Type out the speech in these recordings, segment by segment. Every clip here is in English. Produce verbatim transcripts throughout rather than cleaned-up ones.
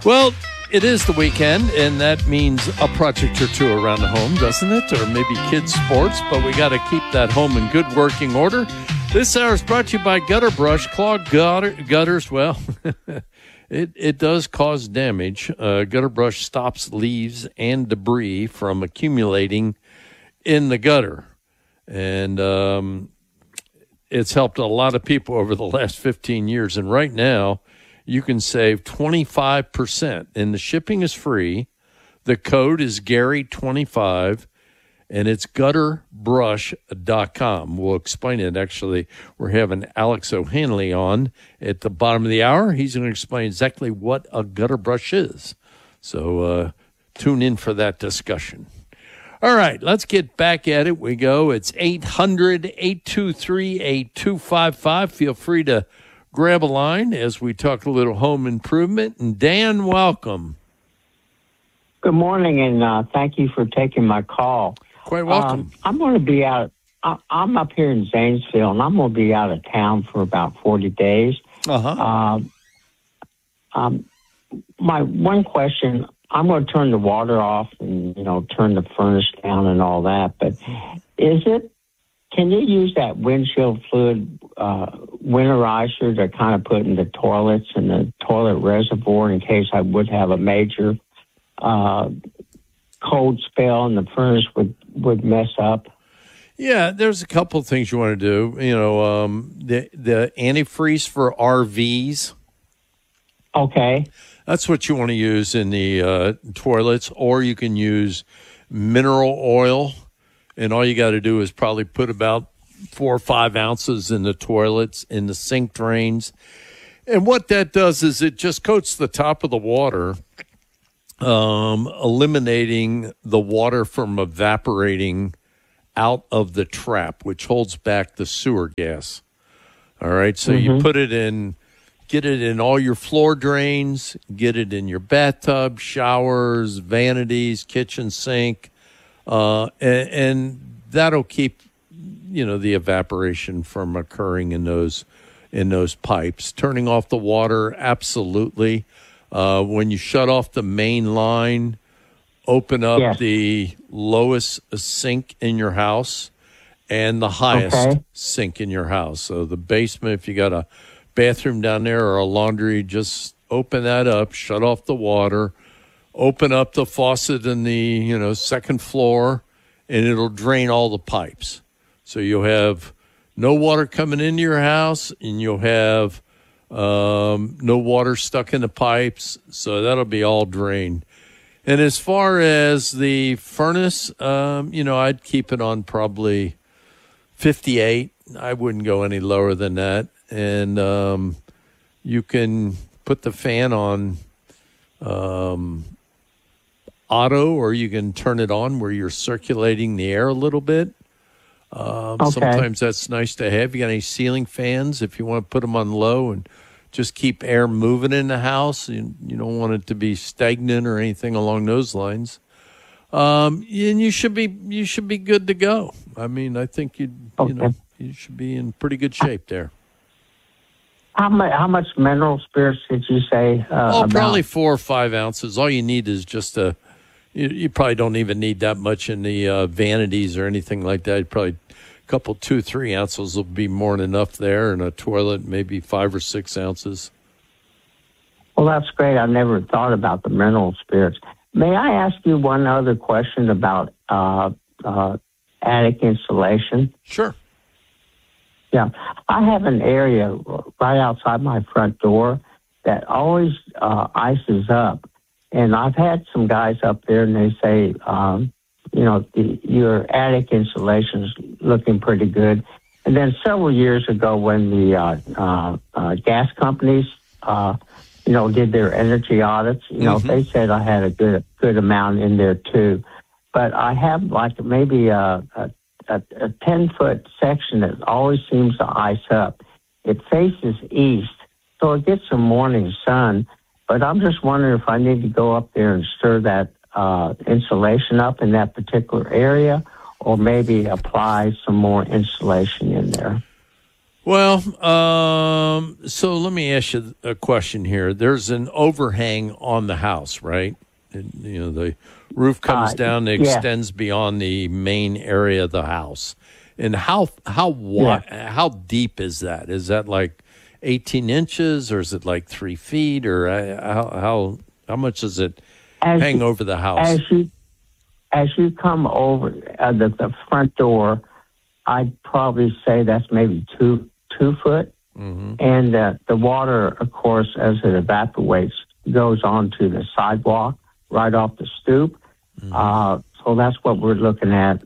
Well, it is the weekend, and that means a project or two around the home, doesn't it? Or maybe kids' sports, but we got to keep that home in good working order. This hour is brought to you by Gutter Brush. Clogged gutter, gutters, well, it, it does cause damage. Uh, Gutter Brush stops leaves and debris from accumulating in the gutter. And um, it's helped a lot of people over the last fifteen years. And right now, you can save twenty-five percent. And the shipping is free. The code is Gary twenty-five. And it's gutter brush dot com. We'll explain it. Actually, we're having Alex O'Hanley on at the bottom of the hour. He's going to explain exactly what a gutter brush is. So uh, tune in for that discussion. All right, let's get back at it. We go. It's eight hundred, eight two three, eight two five five. Feel free to grab a line as we talk a little home improvement. And Dan, welcome. Good morning, and uh, thank you for taking my call. Quite welcome. Um, I'm going to be out. I, I'm up here in Zanesville, and I'm going to be out of town for about forty days. Uh-huh. Um, um, my one question, I'm going to turn the water off and, you know, turn the furnace down and all that. But is it, can you use that windshield fluid uh, winterizer to kind of put in the toilets and the toilet reservoir in case I would have a major uh, cold spell and the furnace would, would mess up? Yeah, there's a couple of things you want to do. You know, um, the the antifreeze for R Vs. Okay. That's what you want to use in the uh, toilets, or you can use mineral oil, and all you got to do is probably put about four or five ounces in the toilets, in the sink drains. And what that does is it just coats the top of the water, um, eliminating the water from evaporating out of the trap, which holds back the sewer gas. All right, so mm-hmm. you put it in, get it in all your floor drains, get it in your bathtub, showers, vanities, kitchen sink, uh, and, and that'll keep, you know, the evaporation from occurring in those in those pipes. Turning off the water, absolutely. Uh, when you shut off the main line, open up yes. the lowest sink in your house and the highest okay. sink in your house. So the basement, if you got a bathroom down there or a laundry, just open that up, shut off the water, open up the faucet in the, you know, second floor, and it'll drain all the pipes. So you'll have no water coming into your house, and you'll have um, no water stuck in the pipes. So that'll be all drained. And as far as the furnace, um, you know, I'd keep it on probably fifty-eight. I wouldn't go any lower than that. And um, you can put the fan on um, auto, or you can turn it on where you're circulating the air a little bit. Um, okay. Sometimes that's nice to have. You got any ceiling fans? If you want to put them on low and just keep air moving in the house, you, you don't want it to be stagnant or anything along those lines. Um, and you should be you should be good to go. I mean, I think you okay. you know you should be in pretty good shape there. How much how much mineral spirits did you say? Uh, oh, about? Probably four or five ounces. All you need is just a. You, you probably don't even need that much in the uh, vanities or anything like that. Probably a couple, two, three ounces will be more than enough there. In a toilet, maybe five or six ounces. Well, that's great. I never thought about the mineral spirits. May I ask you one other question about uh, uh, attic insulation? Sure. Yeah. I have an area right outside my front door that always uh, ices up. And I've had some guys up there, and they say, um, you know, the, your attic insulation is looking pretty good. And then several years ago, when the uh, uh, uh, gas companies, uh, you know, did their energy audits, you know, mm-hmm. they said I had a good good amount in there too. But I have like maybe a a, a, a ten foot section that always seems to ice up. It faces east, so it gets some morning sun. But I'm just wondering if I need to go up there and stir that uh, insulation up in that particular area, or maybe apply some more insulation in there. Well, um, so let me ask you a question here. There's an overhang on the house, right? And, you know, the roof comes Uh, down and yeah. extends beyond the main area of the house. And how how wide, how deep is that? Is that like eighteen inches, or is it like three feet, or uh, how how how much does it As hang you, over the house? as you as you come over uh, the, the front door, I'd probably say that's maybe two two foot. Mm-hmm. And uh, the water, of course, as it evaporates, goes onto the sidewalk right off the stoop. Mm-hmm. Uh, so that's what we're looking at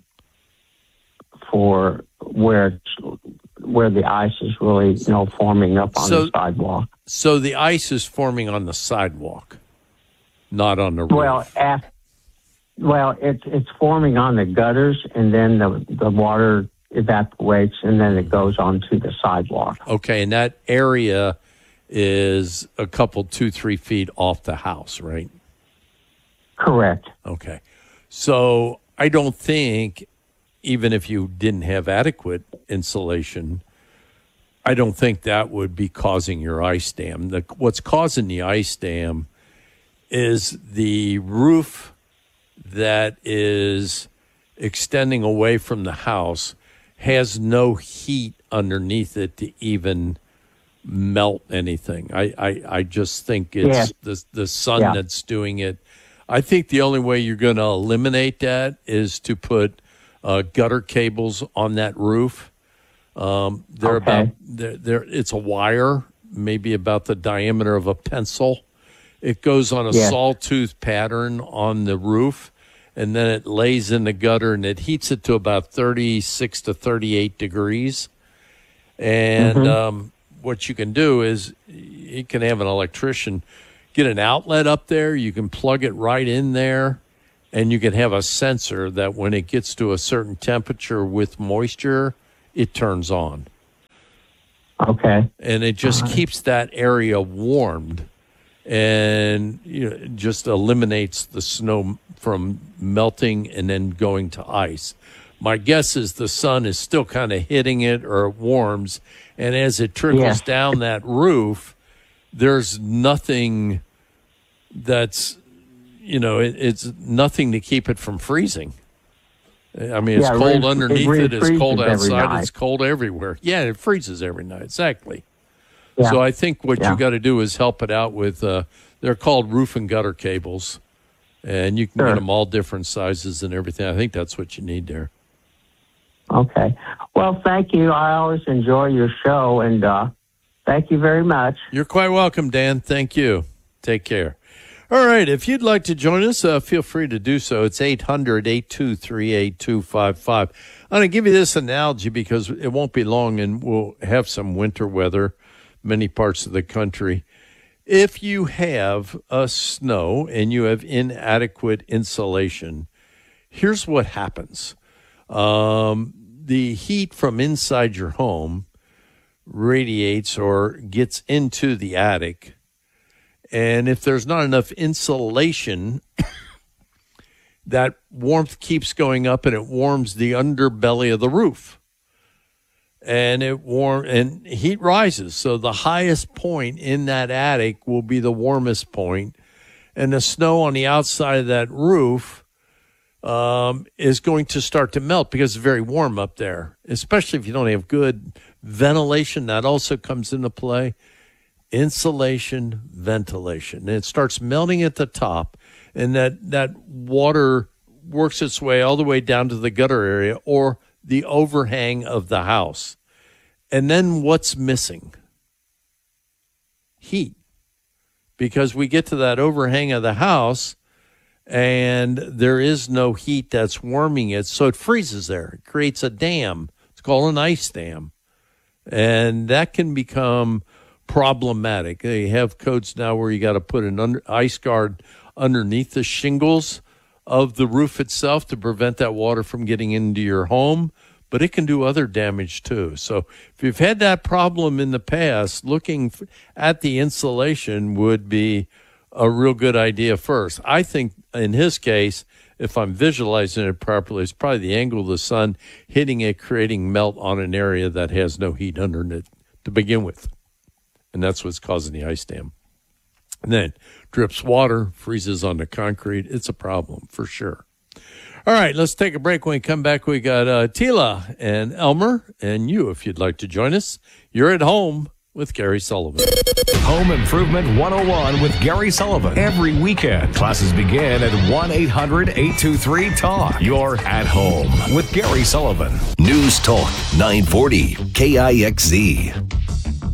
for where it's, where the ice is really, you know, forming up on So- the sidewalk. So the ice is forming on the sidewalk, not on the roof. Well, af well, it's it's forming on the gutters, and then the the water evaporates, and then it goes onto the sidewalk. Okay, and that area is a couple, two, three feet off the house, right? Correct. Okay. So I don't think, even if you didn't have adequate insulation, I don't think that would be causing your ice dam. The, what's causing the ice dam is the roof that is extending away from the house has no heat underneath it to even melt anything. I, I, I just think it's Yeah. the, the sun Yeah. that's doing it. I think the only way you're going to eliminate that is to put uh, gutter cables on that roof. Um, they're Okay. about they're, they're it's a wire, maybe about the diameter of a pencil. It goes on a Yeah. sawtooth pattern on the roof, and then it lays in the gutter, and it heats it to about thirty-six to thirty-eight degrees. And Mhm. um, what you can do is you can have an electrician get an outlet up there. You can plug it right in there, and you can have a sensor that when it gets to a certain temperature with moisture, it turns on. Okay. And it just Uh-huh. keeps that area warmed, and you know, just eliminates the snow from melting and then going to ice. My guess is the sun is still kind of hitting it, or it warms, and as it trickles Yeah. down that roof, there's nothing that's, you know, it, it's nothing to keep it from freezing. I mean, it's Yeah, it cold re- underneath it it. It's cold refreezes every outside. night. It's cold everywhere. Yeah, it freezes every night. Exactly. Yeah. So I think what Yeah. you got to do is help it out with, uh, they're called roof and gutter cables, and you can Sure. get them all different sizes and everything. I think that's what you need there. Okay. Well, thank you. I always enjoy your show, and uh, thank you very much. You're quite welcome, Dan. Thank you. Take care. All right. If you'd like to join us, uh, feel free to do so. It's eight hundred, eight two three, eight two five five. I'm going to give you this analogy because it won't be long and we'll have some winter weather, many parts of the country. If you have a snow and you have inadequate insulation, here's what happens. Um, the heat from inside your home radiates or gets into the attic. And if there's not enough insulation, that warmth keeps going up and it warms the underbelly of the roof. And it warm and heat rises. So the highest point in that attic will be the warmest point. And the snow on the outside of that roof um, is going to start to melt because it's very warm up there, especially if you don't have good ventilation. That also comes into play. Insulation, ventilation. And it starts melting at the top, and that, that water works its way all the way down to the gutter area or the overhang of the house. And then what's missing? Heat. Because we get to that overhang of the house, and there is no heat that's warming it, so it freezes there. It creates a dam. It's called an ice dam. And that can become problematic. They have codes now where you got to put an under, ice guard underneath the shingles of the roof itself to prevent that water from getting into your home, but it can do other damage too. So if you've had that problem in the past, looking at the insulation would be a real good idea first. I think in his case, if I'm visualizing it properly, it's probably the angle of the sun hitting it, creating melt on an area that has no heat under it to begin with. And that's what's causing the ice dam. And then drips water, freezes on the concrete. It's a problem for sure. All right, let's take a break. When we come back, we got uh, Tila and Elmer and you, if you'd like to join us. You're at home with Gary Sullivan. Home Improvement one oh one with Gary Sullivan. Every weekend, classes begin at one eight hundred eight two three talk. You're at home with Gary Sullivan. News Talk nine forty K I X Z.